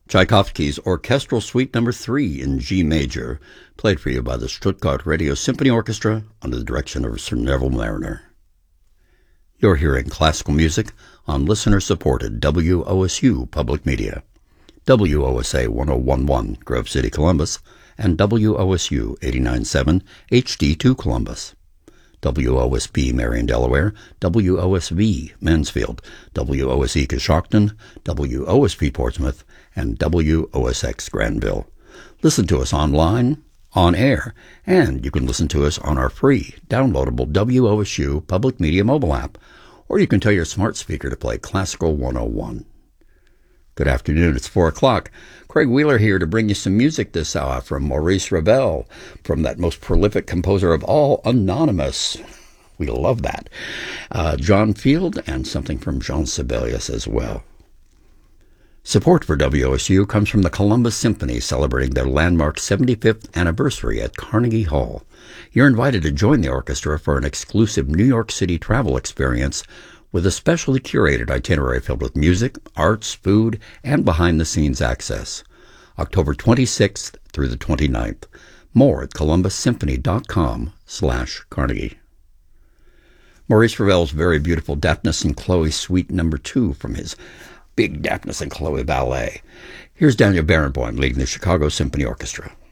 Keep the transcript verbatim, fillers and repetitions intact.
Tchaikovsky's Orchestral Suite Number three in G major, played for you by the Stuttgart Radio Symphony Orchestra under the direction of Sir Neville Mariner. You're hearing classical music on listener-supported W O S U Public Media, W O S A one oh one point one Grove City, Columbus, and W O S U eighty-nine point seven H D two Columbus. W O S B Marion, Delaware, W O S V Mansfield, W O S E Coshocton, W O S P Portsmouth, and W O S X Granville. Listen to us online, on air, and you can listen to us on our free, downloadable W O S U Public Media mobile app, or you can tell your smart speaker to play Classical one oh one. Good afternoon, it's four o'clock. Craig Wheeler here to bring you some music this hour from Maurice Ravel, from that most prolific composer of all, Anonymous. We love that. Uh, John Field, and something from Jean Sibelius as well. Support for W O S U comes from the Columbus Symphony, celebrating their landmark seventy-fifth anniversary at Carnegie Hall. You're invited to join the orchestra for an exclusive New York City travel experience with a specially curated itinerary filled with music, arts, food, and behind-the-scenes access. October twenty-sixth through the twenty-ninth. More at columbus-symphony.com slash Carnegie. Maurice Ravel's very beautiful Daphnis and Chloe Suite Number two from his Big Daphnis and Chloe Ballet. Here's Daniel Barenboim leading the Chicago Symphony Orchestra.